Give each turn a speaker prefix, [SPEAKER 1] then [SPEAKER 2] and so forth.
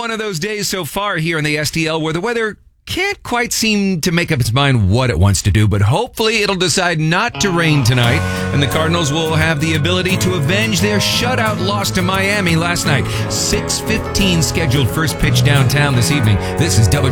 [SPEAKER 1] one of those days so far here in the STL where the weather can't quite seem to make up its mind what it wants to do, but hopefully it'll decide not to rain tonight, and the Cardinals will have the ability to avenge their shutout loss to Miami last night. 6:15 scheduled first pitch downtown this evening. This is